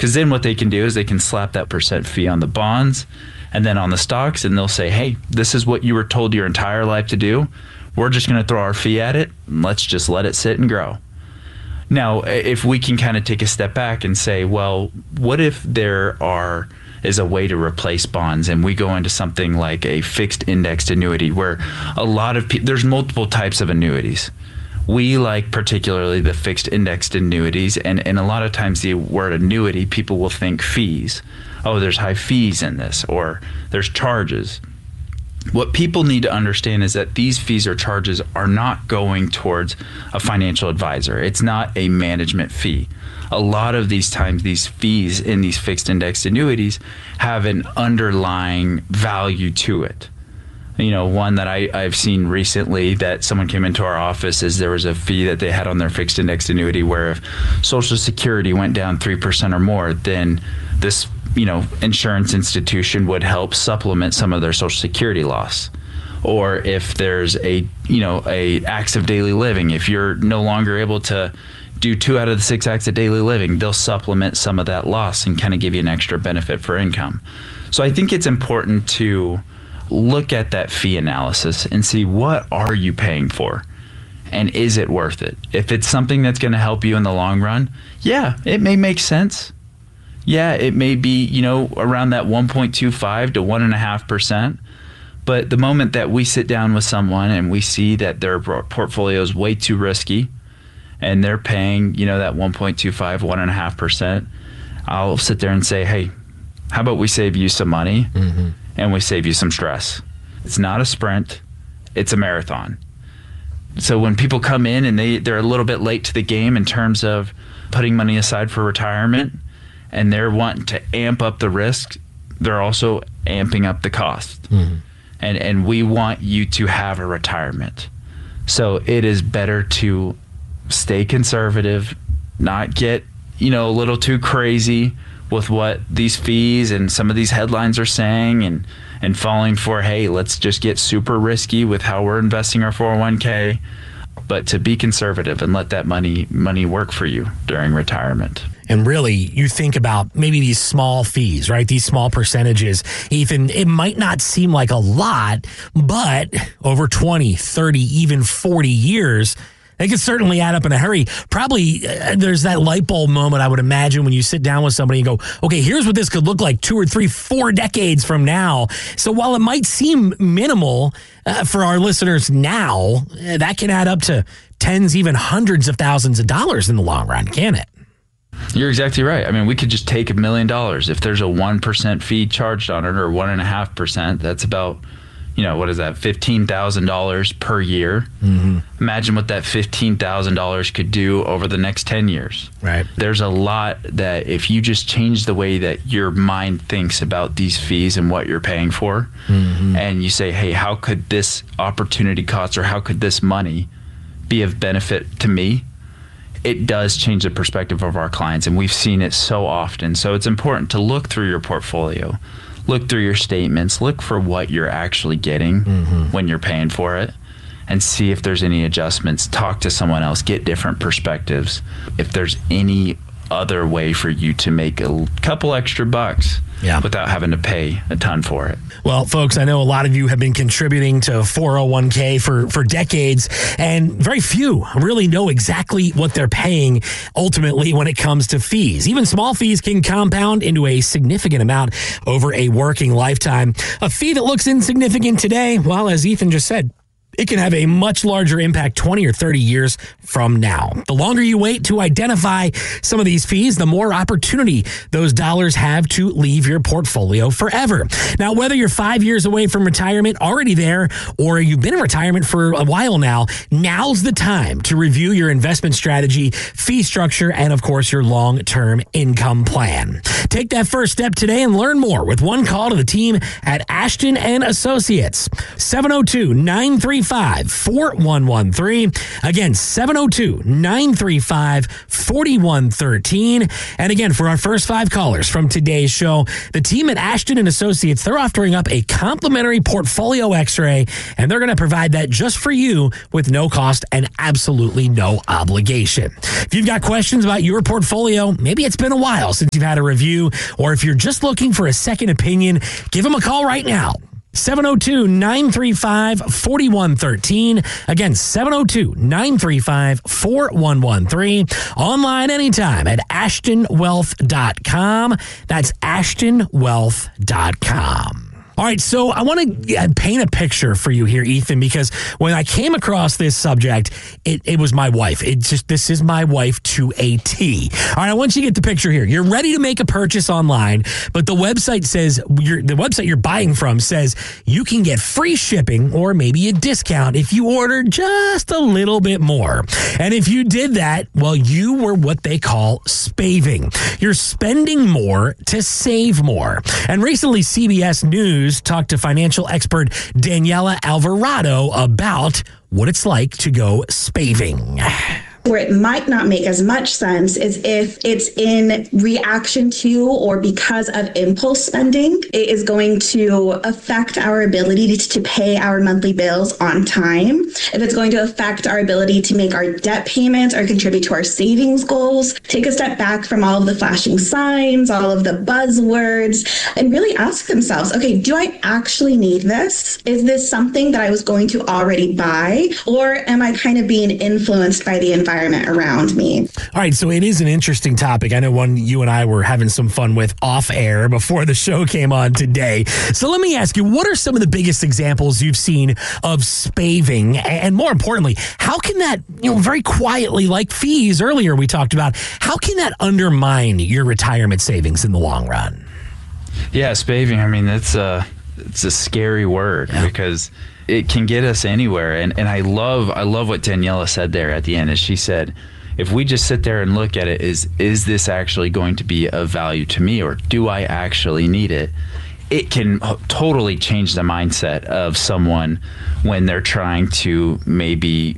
Because then what they can do is they can slap that percent fee on the bonds and then on the stocks, and they'll say, hey, this is what you were told your entire life to do. We're just going to throw our fee at it, and let's just let it sit and grow. Now, if we can kind of take a step back and say, well, what if there is a way to replace bonds, and we go into something like a fixed indexed annuity where a lot of people, there's multiple types of annuities. We like particularly the fixed indexed annuities, and a lot of times the word annuity, people will think fees. Oh, there's high fees in this, or there's charges. What people need to understand is that these fees or charges are not going towards a financial advisor. It's not a management fee. A lot of these times, these fees in these fixed indexed annuities have an underlying value to it. One that I've seen recently that someone came into our office is there was a fee that they had on their fixed indexed annuity where if Social Security went down 3% or more, then this insurance institution would help supplement some of their Social Security loss. Or if there's a acts of daily living, if you're no longer able to do 2 out of the 6 acts of daily living, they'll supplement some of that loss and kind of give you an extra benefit for income. So I think it's important to look at that fee analysis and see, what are you paying for? And is it worth it? If it's something that's going to help you in the long run, yeah, it may make sense. Yeah, it may be, around that 1.25 to 1.5%. But the moment that we sit down with someone and we see that their portfolio is way too risky and they're paying, that 1.25, 1.5%, I'll sit there and say, hey, how about we save you some money and we save you some stress? It's not a sprint, it's a marathon. So when people come in and they're a little bit late to the game in terms of putting money aside for retirement, and they're wanting to amp up the risk, they're also amping up the cost. And we want you to have a retirement. So it is better to stay conservative, not get, a little too crazy with what these fees and some of these headlines are saying and falling for, hey, let's just get super risky with how we're investing our 401k, but to be conservative and let that money work for you during retirement. And really, you think about maybe these small fees, right? These small percentages. Ethan, it might not seem like a lot, but over 20, 30, even 40 years, they could certainly add up in a hurry. Probably there's that light bulb moment, I would imagine, when you sit down with somebody and go, okay, here's what this could look like 2 or 3, 4 decades from now. So while it might seem minimal for our listeners now, that can add up to tens, even hundreds of thousands of dollars in the long run, can it? You're exactly right. I mean, we could just take $1 million. If there's a 1% fee charged on it, or 1.5%, that's about, what is that, $15,000 per year. Imagine what that $15,000 could do over the next 10 years. Right. There's a lot that if you just change the way that your mind thinks about these fees and what you're paying for, and you say, hey, how could this opportunity cost, or how could this money be of benefit to me? It does change the perspective of our clients, and we've seen it so often. So it's important to look through your portfolio, look through your statements, look for what you're actually getting when you're paying for it, and see if there's any adjustments. Talk to someone else, get different perspectives. If there's any other way for you to make a couple extra bucks without having to pay a ton for it. Well, folks, I know a lot of you have been contributing to 401k for decades, and very few really know exactly what they're paying ultimately when it comes to fees. Even small fees can compound into a significant amount over a working lifetime. A fee that looks insignificant today, well, as Ethan just said, it can have a much larger impact 20 or 30 years from now. The longer you wait to identify some of these fees, the more opportunity those dollars have to leave your portfolio forever. Now, whether you're 5 years away from retirement, already there, or you've been in retirement for a while now, now's the time to review your investment strategy, fee structure, and of course, your long-term income plan. Take that first step today and learn more with one call to the team at Ashton & Associates. 702-935 702-935-4113. Again, 702-935-4113. And again, for our first 5 callers from today's show, the team at Ashton and Associates, they're offering up a complimentary portfolio x-ray, and they're going to provide that just for you with no cost and absolutely no obligation. If you've got questions about your portfolio, maybe it's been a while since you've had a review, or if you're just looking for a second opinion, give them a call right now. 702-935-4113. Again, 702-935-4113. Online anytime at ashtonwealth.com. That's ashtonwealth.com. All right, so I want to paint a picture for you here, Ethan, because when I came across this subject, it was my wife. This is my wife to a T. All right, I want you to get the picture here. You're ready to make a purchase online, but the website says the website you're buying from says you can get free shipping or maybe a discount if you order just a little bit more. And if you did that, well, you were what they call spaving. You're spending more to save more. And recently, CBS News talked to financial expert Daniela Alvarado about what it's like to go spaving. Where it might not make as much sense is if it's in reaction to or because of impulse spending. It is going to affect our ability to pay our monthly bills on time. If it's going to affect our ability to make our debt payments or contribute to our savings goals, take a step back from all of the flashing signs, all of the buzzwords, and really ask themselves, okay, do I actually need this? Is this something that I was going to already buy? Or am I kind of being influenced by the environment around me? All right, so it is an interesting topic. I know one you and I were having some fun with off air before the show came on today. So let me ask you, what are some of the biggest examples you've seen of spaving? And more importantly, how can that, very quietly, like fees earlier we talked about, how can that undermine your retirement savings in the long run? Yeah, spaving, I mean, it's a scary word because it can get us anywhere. And I love what Daniela said there at the end, is she said, if we just sit there and look at it, is this actually going to be of value to me, or do I actually need it? It can totally change the mindset of someone when they're trying to maybe,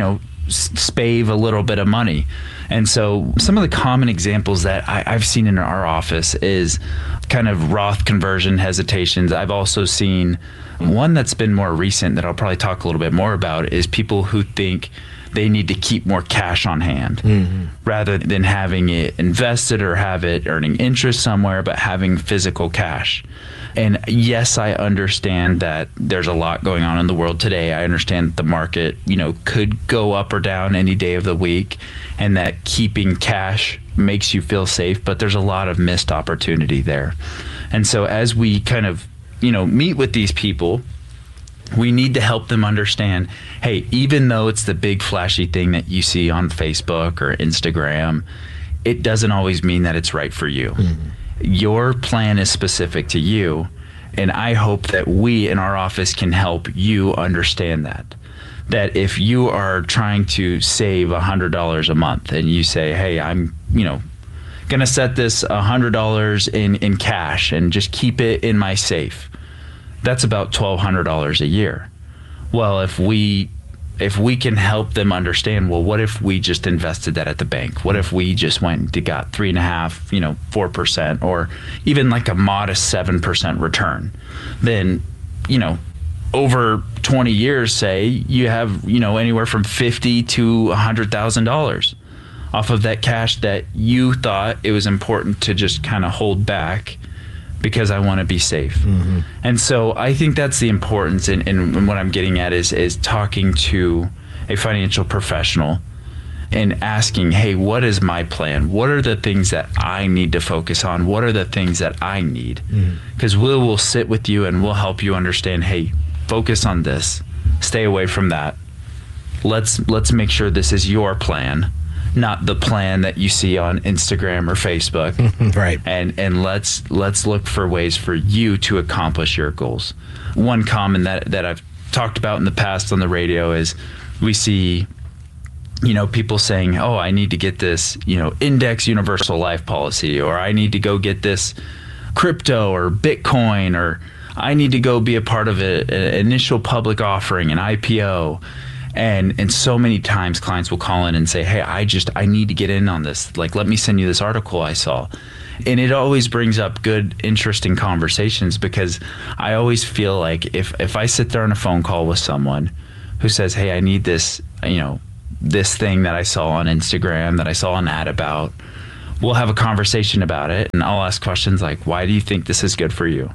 spave a little bit of money. And so some of the common examples that I've seen in our office is kind of Roth conversion hesitations. I've also seen one that's been more recent that I'll probably talk a little bit more about is people who think they need to keep more cash on hand rather than having it invested or have it earning interest somewhere, but having physical cash. And yes, I understand that there's a lot going on in the world today. I understand that the market, could go up or down any day of the week, and that keeping cash makes you feel safe, but there's a lot of missed opportunity there. And so as we kind of, meet with these people, we need to help them understand, hey, even though it's the big flashy thing that you see on Facebook or Instagram, it doesn't always mean that it's right for you. Your plan is specific to you, and I hope that we in our office can help you understand that if you are trying to save $100 a month and you say, hey, I'm gonna set this $100 in cash and just keep it in my safe, that's about $1,200 a year. Well, if we can help them understand, well, what if we just invested that at the bank? What if we just went and got 3.5%, 4%, or even like a modest 7% return? Then, over 20 years, say you have, anywhere from $50,000 to $100,000 off of that cash that you thought it was important to just kind of hold back because I want to be safe. And so I think that's the importance, and what I'm getting at is talking to a financial professional and asking, hey, what is my plan? What are the things that I need to focus on? What are the things that I need? Because we'll sit with you and we'll help you understand, hey, focus on this, stay away from that. Let's make sure this is your plan, not the plan that you see on Instagram or Facebook. Right. And let's look for ways for you to accomplish your goals. One common that I've talked about in the past on the radio is we see, people saying, oh, I need to get this, index universal life policy, or I need to go get this crypto or Bitcoin, or I need to go be a part of an initial public offering, an IPO. And so many times clients will call in and say, hey, I need to get in on this. Like, let me send you this article I saw. And it always brings up good, interesting conversations, because I always feel like if I sit there on a phone call with someone who says, hey, I need this, this thing that I saw on Instagram, that I saw an ad about, we'll have a conversation about it. And I'll ask questions like, why do you think this is good for you?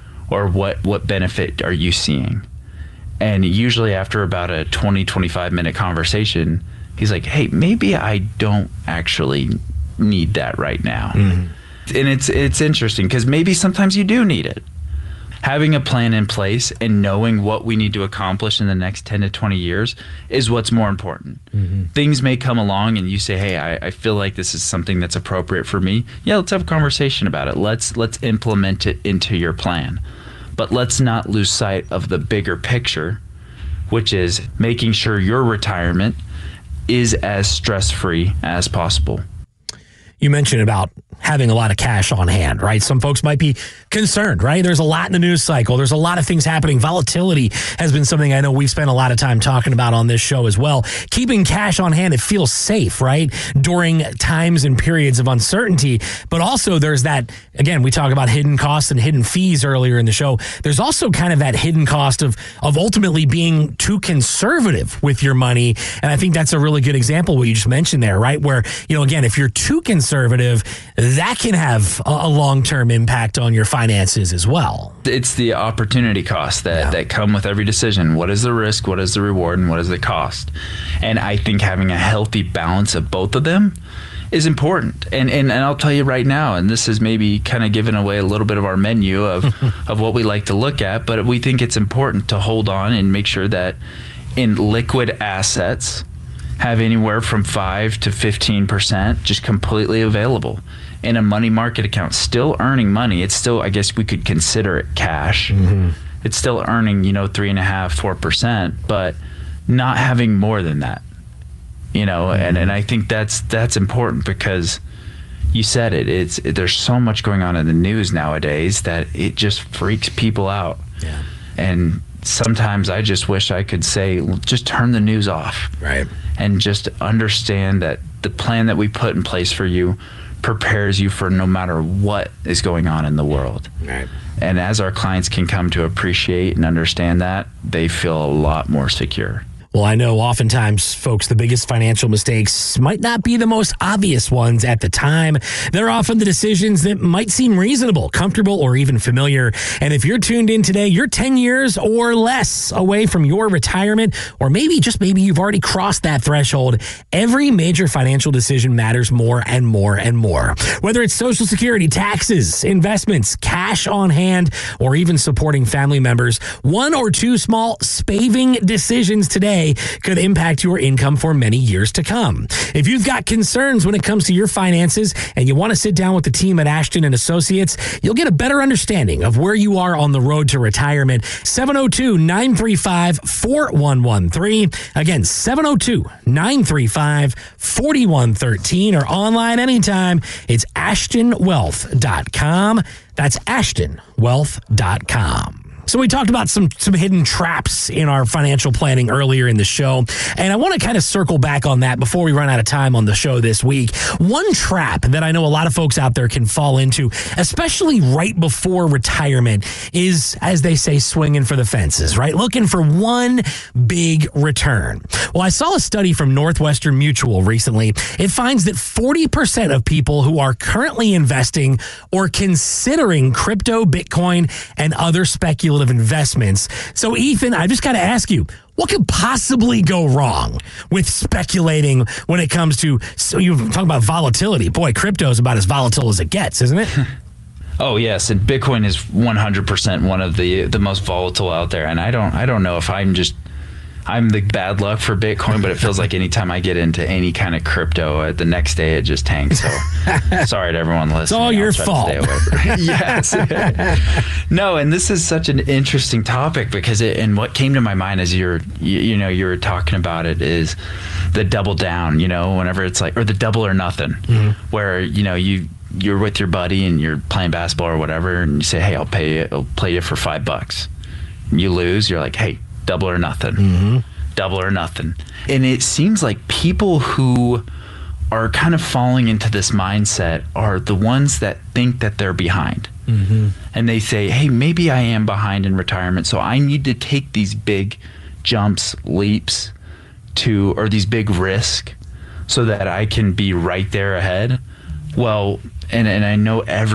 Or what benefit are you seeing? And usually after about a 20, 25 minute conversation, he's like, hey, maybe I don't actually need that right now. Mm-hmm. And it's interesting, because maybe sometimes you do need it. Having a plan in place and knowing what we need to accomplish in the next 10 to 20 years is what's more important. Mm-hmm. Things may come along and you say, hey, I feel like this is something that's appropriate for me. Yeah, let's have a conversation about it. Let's implement it into your plan. But let's not lose sight of the bigger picture, which is making sure your retirement is as stress-free as possible. You mentioned about having a lot of cash on hand, right? Some folks might be concerned, right? There's a lot in the news cycle. There's a lot of things happening. Volatility has been something I know we've spent a lot of time talking about on this show as well. Keeping cash on hand, it feels safe, right? During times and periods of uncertainty. But also there's that, again, we talk about hidden costs and hidden fees earlier in the show. There's also kind of that hidden cost of ultimately being too conservative with your money. And I think that's a really good example what you just mentioned there, right? Where, again, if you're too conservative, that can have a long-term impact on your finances as well. It's the opportunity cost that come with every decision. What is the risk? What is the reward? And what is the cost? And I think having a healthy balance of both of them is important. And I'll tell you right now, and this is maybe kind of giving away a little bit of our menu of what we like to look at, but we think it's important to hold on and make sure that in liquid assets have anywhere from 5 to 15% just completely available. In a money market account, still earning money. It's still, I guess we could consider it cash. Mm-hmm. It's still earning, 3.5%, 4%, but not having more than that. Mm-hmm. and I think that's important, because you said it. There's so much going on in the news nowadays that it just freaks people out. Yeah. And sometimes I just wish I could say, just turn the news off. Right. And just understand that the plan that we put in place for you prepares you for no matter what is going on in the world. Right. And as our clients can come to appreciate and understand that, they feel a lot more secure. Well, I know oftentimes, folks, the biggest financial mistakes might not be the most obvious ones at the time. They're often the decisions that might seem reasonable, comfortable, or even familiar. And if you're tuned in today, you're 10 years or less away from your retirement, or maybe you've already crossed that threshold. Every major financial decision matters more and more and more. Whether it's Social Security, taxes, investments, cash on hand, or even supporting family members, one or two small spaving decisions today could impact your income for many years to come. If you've got concerns when it comes to your finances and you want to sit down with the team at Ashton and Associates, you'll get a better understanding of where you are on the road to retirement. 702-935-4113. Again, 702-935-4113, or online anytime. It's ashtonwealth.com. That's ashtonwealth.com. So we talked about some hidden traps in our financial planning earlier in the show, and I want to kind of circle back on that before we run out of time on the show this week. One trap that I know a lot of folks out there can fall into, especially right before retirement, is, as they say, swinging for the fences, right? Looking for one big return. Well, I saw a study from Northwestern Mutual recently. It finds that 40% of people who are currently investing or considering crypto, Bitcoin, and other speculative investments. So, Ethan, I just got to ask you, what could possibly go wrong with speculating when it comes to, so you talk about volatility. Boy, crypto is about as volatile as it gets, isn't it? Oh, yes. And Bitcoin is 100% one of the most volatile out there. And I don't know if I'm the bad luck for Bitcoin, but it feels like anytime I get into any kind of crypto, the next day it just tanks. So sorry to everyone listening. It's all your fault. Yes. No, and this is such an interesting topic because and what came to my mind as you were talking about it is the double down, whenever it's like, or the double or nothing, mm-hmm. where, you're with your buddy and you're playing basketball or whatever, and you say, hey, I'll play you for $5. You lose, you're like, hey, double or nothing. Double or nothing. And it seems like people who are kind of falling into this mindset are the ones that think that they're behind. And they say, hey, maybe I am behind in retirement, so I need to take these big jumps, leaps or these big risks so that I can be right there ahead. Well, and I know every